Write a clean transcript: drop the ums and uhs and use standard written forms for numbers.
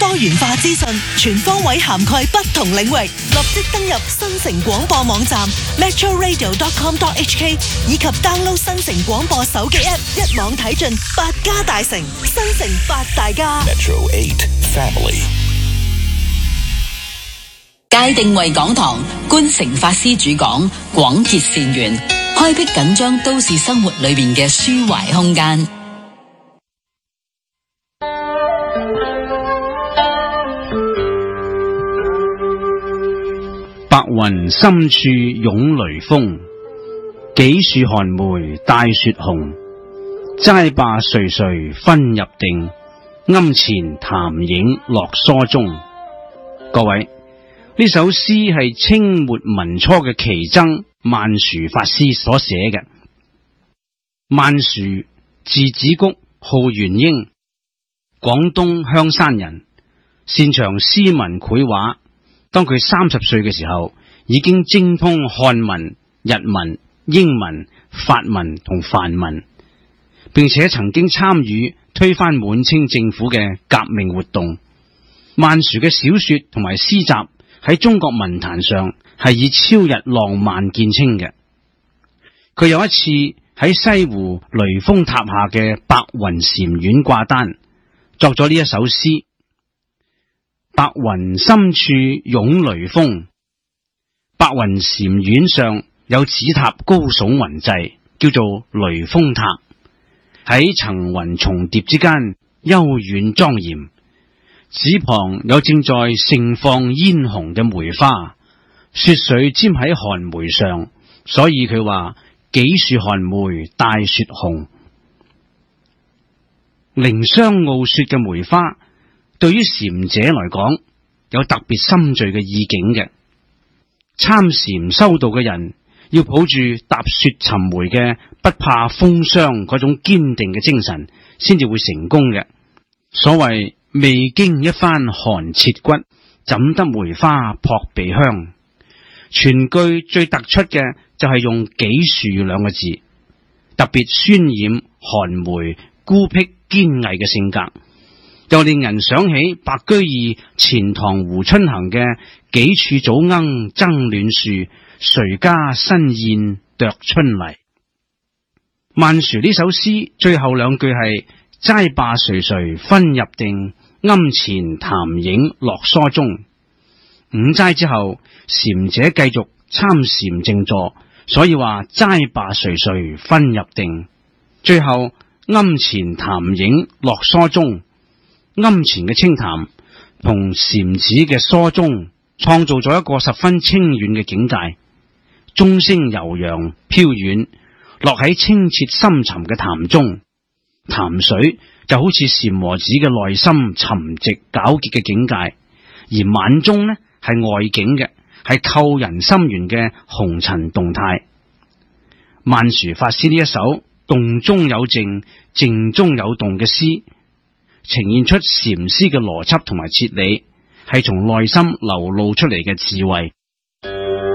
多元化資訊，全方位涵蓋不同領域。立即登入新城廣播網站 metroradio.com.hk 以及 download 新城廣播手機 app， 一網睇盡8家大城，新城8大家。 Metro 8 Family。 界定為講堂，觀誠法師主講，廣結善緣，開闢緊張都市生活裏面嘅抒懷空間。 白雲深處湧雷鋒，幾樹寒梅帶雪紅。齋罷垂垂分入定，庵前潭影落疏中。各位，呢首詩係清末民初嘅奇僧萬殊法師所寫嘅。萬殊字子谷，號元英，廣東香山人，擅長詩文繪畫。當佢30歲嘅時候，已經精通漢文、日文、英文、法文同梵文，並且曾經參與推翻滿清政府嘅革命活動。萬殊嘅小說同埋詩集喺中國文壇上係以超日浪漫見稱嘅。佢有一次喺西湖雷峰塔下嘅白雲禪院掛單，作咗呢一首詩：白雲深處湧雷鋒，白雲禪院上有紫塔高聳雲際，叫做雷峰塔，喺層雲重疊之間幽遠莊嚴。寺旁有正在盛放嫣紅嘅梅花，雪水沾喺寒梅上，所以佢話幾樹寒梅帶雪紅。凌霜傲雪嘅梅花，對於禪者來講，有特別深邃嘅意境嘅。參禪修道嘅人，要抱住踏雪尋梅嘅不怕風霜嗰種堅定嘅精神，先至會成功嘅。所謂未經一番寒徹骨，怎得梅花撲鼻香。全句最突出嘅就係用幾樹兩個字，特別渲染寒梅孤僻堅毅嘅性格，又令人想起白居易《錢塘湖春行》嘅幾處早鶯爭暖樹，誰家新燕啄春嚟。萬殊呢首詩最後兩句係齋罷垂垂分入定，庵前潭影落疏中。午齋之後，禪者繼續參禪靜坐，所以話齋罷垂垂分入定。最後庵前潭影落疏中，庵前嘅清潭同禪寺嘅疏中，創造咗一個十分清遠嘅境界。鐘聲悠揚飄遠，落喺清澈深沉嘅潭中，潭水就好似禪和子嘅內心沉寂皎潔嘅境界，而晚鐘呢係外境嘅，係扣人心弦嘅紅塵動態。萬殊法師呢一首動中有靜，靜中有動嘅詩，呈現出禪師嘅邏輯同埋哲理，係從內心流露出嚟嘅智慧。